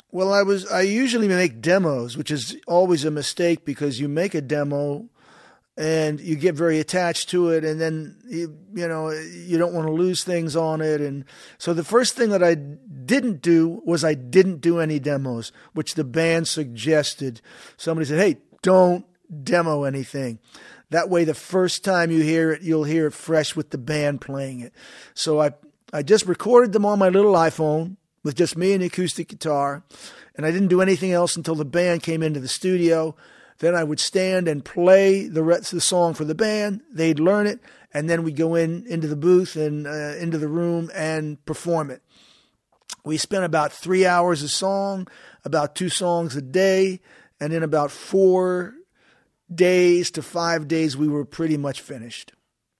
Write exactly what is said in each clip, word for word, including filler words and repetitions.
Well, I was I usually make demos, which is always a mistake because you make a demo and you get very attached to it, and then you you know you don't want to lose things on it. And so the first thing that I didn't do was I didn't do any demos, which the band suggested. Somebody said, "Hey, don't demo anything. That way, the first time you hear it, you'll hear it fresh with the band playing it." So I I just recorded them on my little iPhone with just me and the acoustic guitar, and I didn't do anything else until the band came into the studio. Then I would stand and play the rest of the song for the band. They'd learn it, and then we'd go in into the booth and uh, into the room and perform it. We spent about three hours a song, about two songs a day, and in about four days to five days, we were pretty much finished.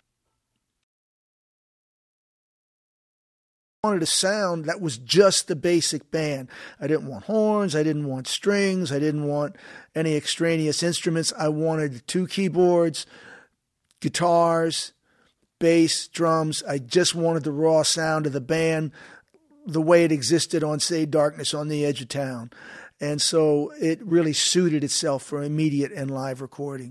I wanted a sound that was just the basic band. I didn't want horns. I didn't want strings. I didn't want any extraneous instruments. I wanted two keyboards, guitars, bass, drums. I just wanted the raw sound of the band the way it existed on, say, Darkness on the Edge of Town. And so it really suited itself for immediate and live recording.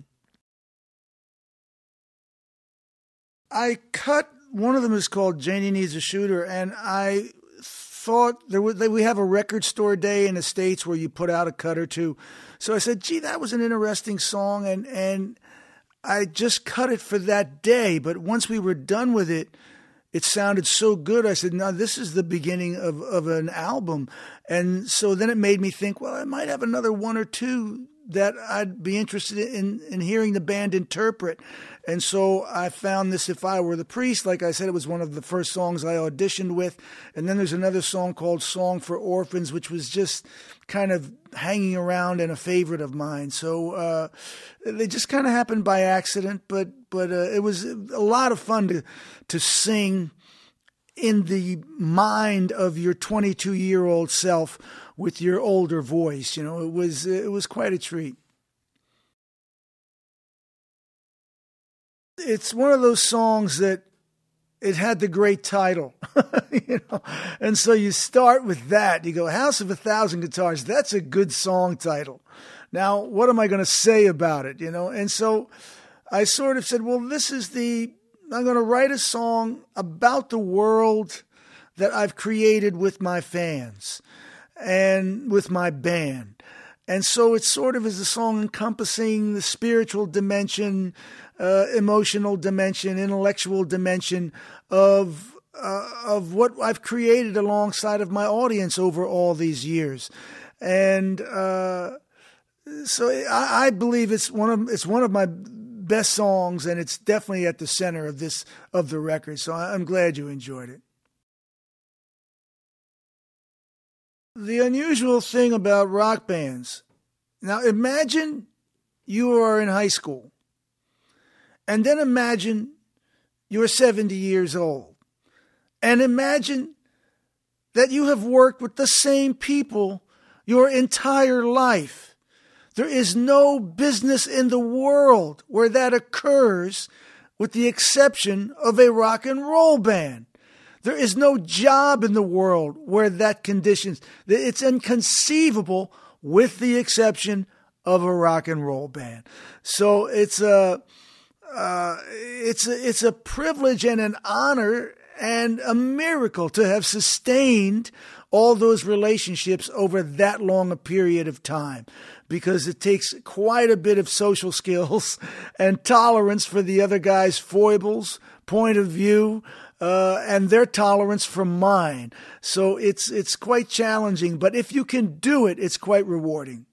I cut, one of them is called Janie Needs a Shooter, and I thought there was, we have a record store day in the States where you put out a cut or two. So I said, gee, that was an interesting song, and, and I just cut it for that day. But once we were done with it, it sounded so good. I said, no, this is the beginning of, of an album. And so then it made me think, well, I might have another one or two that I'd be interested in, in hearing the band interpret. And so I found this If I Were the Priest. Like I said, it was one of the first songs I auditioned with. And then there's another song called Song for Orphans, which was just kind of hanging around and a favorite of mine. So uh, they just kind of happened by accident, but but uh, it was a lot of fun to to sing in the mind of your twenty-two-year-old self with your older voice. You know, it was it was quite a treat. It's one of those songs that it had the great title, you know, and so you start with that. You go, House of a Thousand Guitars. That's a good song title. Now, what am I going to say about it, you know? And so I sort of said, well, this is the, I'm going to write a song about the world that I've created with my fans and with my band. And so it sort of is a song encompassing the spiritual dimension, uh, emotional dimension, intellectual dimension of uh, of what I've created alongside of my audience over all these years. And uh, so I, I believe it's one of it's one of my best songs, and it's definitely at the center of this of the record. So I'm glad you enjoyed it. The unusual thing about rock bands, now imagine you are in high school, and then imagine you're seventy years old, and imagine that you have worked with the same people your entire life. There is no business in the world where that occurs with the exception of a rock and roll band. There is no job in the world where that conditions. It's inconceivable with the exception of a rock and roll band. So it's a, uh, it's a, it's a privilege and an honor and a miracle to have sustained all those relationships over that long a period of time, because it takes quite a bit of social skills and tolerance for the other guy's foibles, point of view, uh, and their tolerance for mine. So it's it's quite challenging, but if you can do it, it's quite rewarding.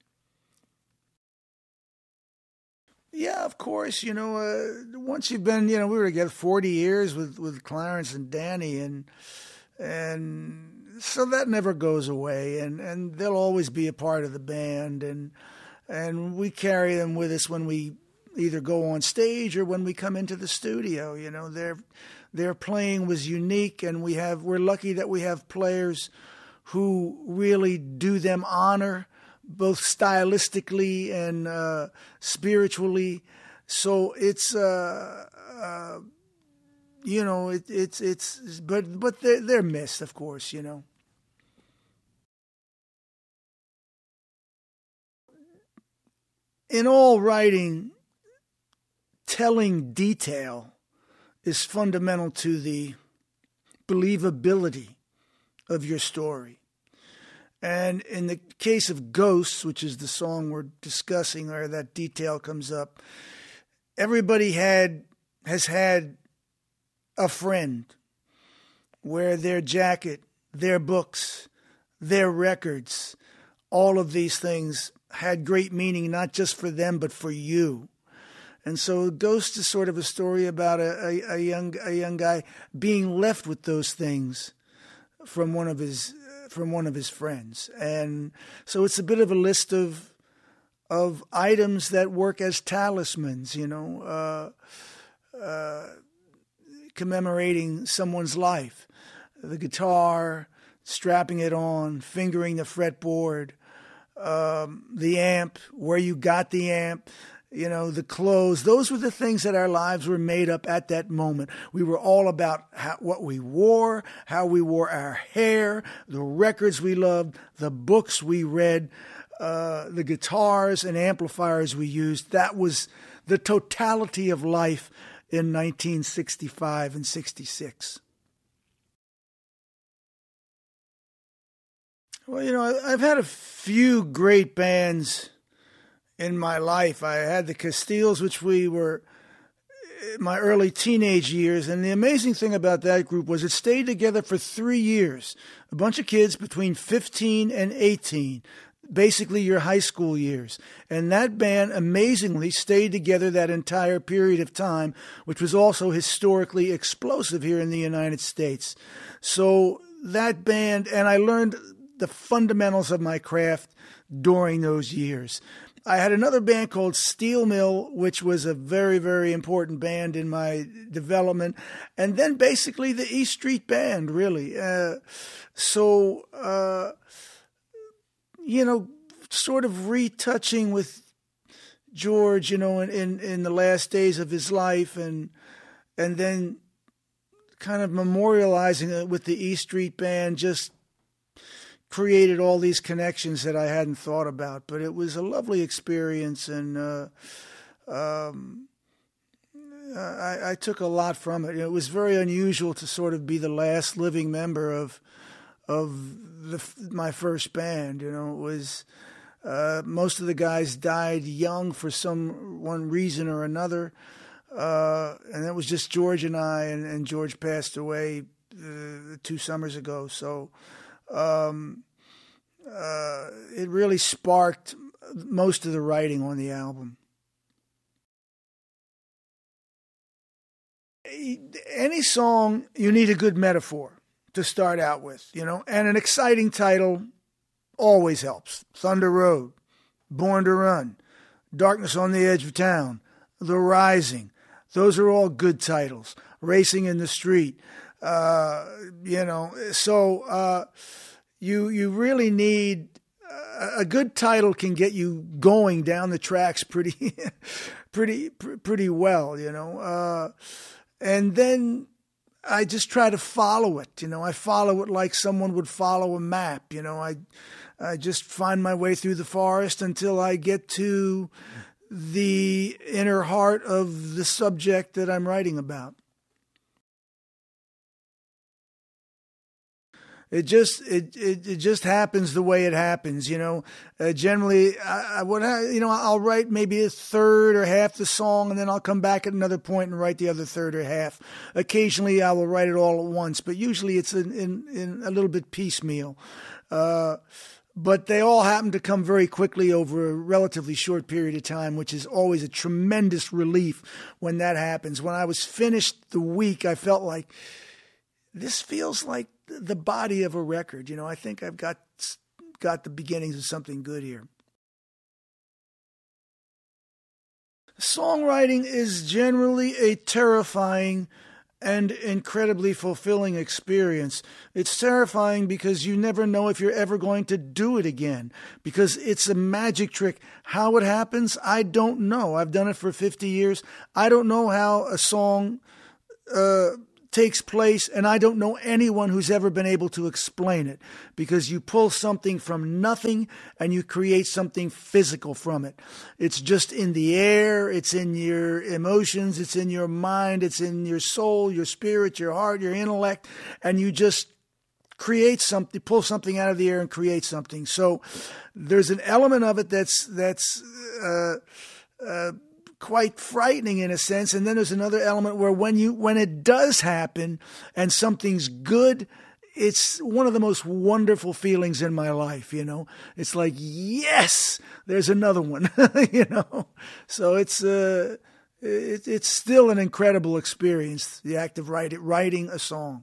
Yeah, of course. You know, uh, once you've been, you know, we were together forty years with, with Clarence and Danny, and and so that never goes away, and, and they'll always be a part of the band, and and we carry them with us when we either go on stage or when we come into the studio. You know, their their playing was unique, and we have we're lucky that we have players who really do them honor, both stylistically and uh, spiritually. So it's uh, uh, you know it, it's it's but but they're they're missed, of course. You know. in all writing, telling detail is fundamental to the believability of your story. And in the case of Ghosts, which is the song we're discussing where that detail comes up, everybody had has had a friend where their jacket, their books, their records, all of these things had great meaning, not just for them, but for you. And so Ghost is sort of a story about a, a, a young a young guy being left with those things from one of his from one of his friends. And so it's a bit of a list of of items that work as talismans, you know, uh, uh, commemorating someone's life. The guitar, strapping it on, fingering the fretboard, um, the amp, where you got the amp, you know, the clothes. Those were the things that our lives were made up at that moment. We were all about how, what we wore, how we wore our hair, the records we loved, the books we read, uh, the guitars and amplifiers we used. That was the totality of life in nineteen sixty-five and sixty-six. Well, you know, I've had a few great bands in my life. I had the Castiles, which we were in my early teenage years. And the amazing thing about that group was it stayed together for three years. A bunch of kids between fifteen and eighteen, basically your high school years. And that band amazingly stayed together that entire period of time, which was also historically explosive here in the United States. So that band, and I learned the fundamentals of my craft during those years. I had another band called Steel Mill, which was a very, very important band in my development. And then basically the E Street Band, really. Uh, so, uh, you know, sort of retouching with George, you know, in, in, in the last days of his life, and and then kind of memorializing it with the E Street Band, just created all these connections that I hadn't thought about. But it was a lovely experience, and uh, um, I, I took a lot from it. It was very unusual to sort of be the last living member of of the, my first band. You know, it was uh, most of the guys died young for some one reason or another, uh, and it was just George and I. And, and George passed away uh, two summers ago, so. Um, uh, it really sparked most of the writing on the album. Any song, you need a good metaphor to start out with, you know, and an exciting title always helps. Thunder Road, Born to Run, Darkness on the Edge of Town, The Rising. Those are all good titles. Racing in the Street. Uh, you know, so uh, you you really need a good title can get you going down the tracks pretty, pretty, pretty well. You know, uh, and then I just try to follow it. You know, I follow it like someone would follow a map. You know, I I just find my way through the forest until I get to the inner heart of the subject that I'm writing about. It just it, it it just happens the way it happens, you know. Uh, generally, I, I would you know I'll write maybe a third or half the song, and then I'll come back at another point and write the other third or half. Occasionally, I will write it all at once, but usually it's in in, in a little bit piecemeal. Uh, but they all happen to come very quickly over a relatively short period of time, which is always a tremendous relief when that happens. When I was finished the week, I felt like this feels like the body of a record. You know, I think I've got got the beginnings of something good here. Songwriting is generally a terrifying and incredibly fulfilling experience. It's terrifying because you never know if you're ever going to do it again, because it's a magic trick. How it happens, I don't know. I've done it for fifty years. I don't know how a song uh takes place, and I don't know anyone who's ever been able to explain it, because you pull something from nothing and you create something physical from it. It's just in the air, it's in your emotions, it's in your mind, it's in your soul, your spirit, your heart, your intellect, and you just create something, pull something out of the air and create something. So there's an element of it that's that's uh, uh, quite frightening in a sense, and then there's another element where when you when it does happen and something's good, it's one of the most wonderful feelings in my life. You know, it's like, yes, there's another one. You know, so it's uh, it, it's still an incredible experience, the act of writing writing a song.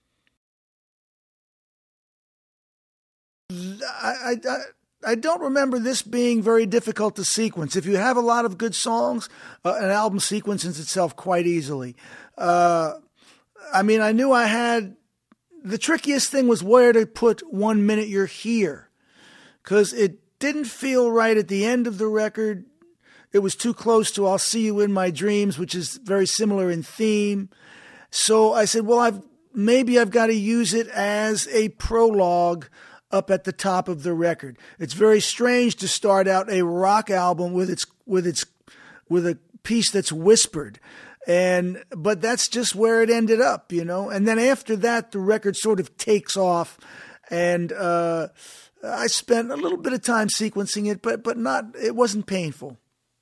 I, I, I don't remember this being very difficult to sequence. If you have a lot of good songs, uh, an album sequences itself quite easily. Uh, I mean, I knew I had, the trickiest thing was where to put One Minute You're Here, because it didn't feel right at the end of the record. It was too close to I'll See You in My Dreams, which is very similar in theme. So I said, well, I've maybe I've got to use it as a prologue up at the top of the record. It's very strange to start out a rock album with its with its with a piece that's whispered, and but that's just where it ended up, you know. And then after that, the record sort of takes off, and uh, I spent a little bit of time sequencing it, but but not. It wasn't painful.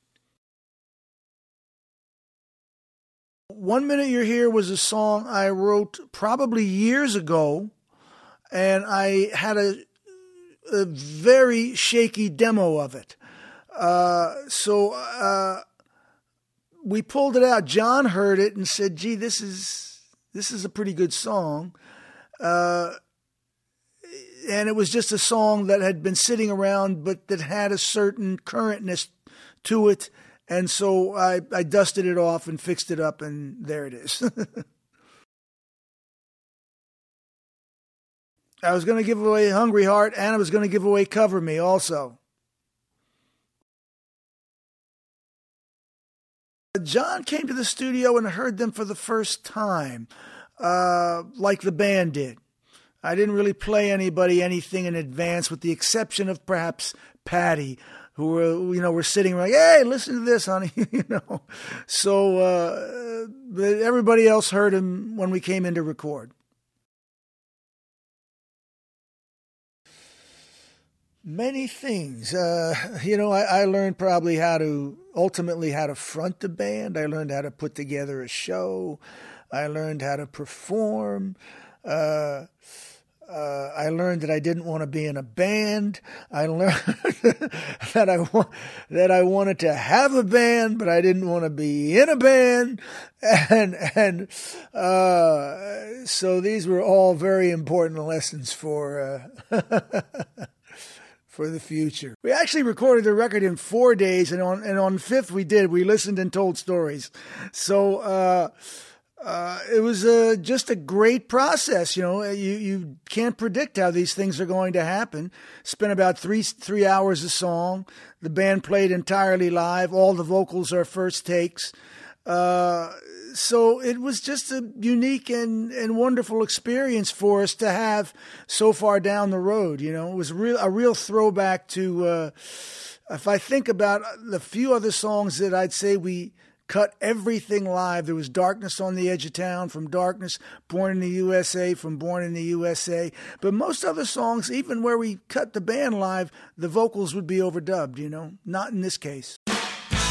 One Minute You're Here was a song I wrote probably years ago. And I had a, a very shaky demo of it. Uh, so uh, we pulled it out. John heard it and said, gee, this is this is a pretty good song. Uh, and it was just a song that had been sitting around, but that had a certain currentness to it. And so I, I dusted it off and fixed it up, and there it is. I was going to give away Hungry Heart, and I was going to give away Cover Me also. John came to the studio and heard them for the first time, uh, like the band did. I didn't really play anybody anything in advance, with the exception of perhaps Patty, who were, you know, were sitting like, hey, listen to this, honey, you know. So uh, but everybody else heard him when we came in to record. Many things. Uh, you know, I, I learned probably how to, ultimately how to front a band. I learned how to put together a show. I learned how to perform. Uh, uh, I learned that I didn't want to be in a band. I learned that I wa- that I wanted to have a band, but I didn't want to be in a band. And, and, uh, so these were all very important lessons for, uh, for the future. We actually recorded the record in four days, and on and on fifth we did. We listened and told stories. So uh, uh, it was uh, just a great process. You know, you you can't predict how these things are going to happen. Spent about three three hours a song. The band played entirely live. All the vocals are first takes. Uh, so it was just a unique and, and wonderful experience for us to have so far down the road. You know, it was real, a real throwback to, uh, if I think about the few other songs that I'd say we cut everything live. There was Darkness on the Edge of Town from Darkness, Born in the U S A from Born in the U S A. But most other songs, even where we cut the band live, the vocals would be overdubbed, you know, not in this case.